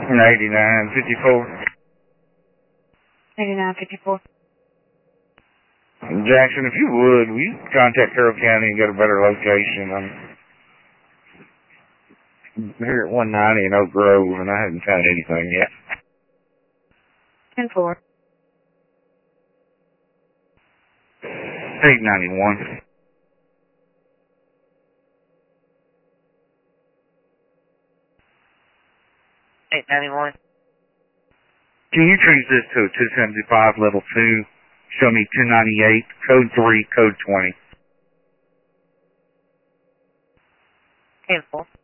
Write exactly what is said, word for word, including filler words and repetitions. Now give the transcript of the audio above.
eighty-nine fifty-four. eighty-nine fifty-four. Jackson, if you would, will you contact Carroll County and get a better location? I'm here at one ninety in Oak Grove, and I haven't found anything yet. ten four. eight ninety-one. eight ninety-one. Can you change this to a two seventy-five level two? Show me two ninety-eight, code three, code twenty. ten four.